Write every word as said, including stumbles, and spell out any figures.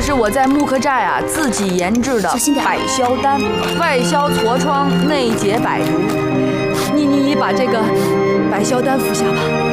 是我在木刻寨啊自己研制的百消丹，外消痤疮，内解百毒。你你把这个百消丹服下吧。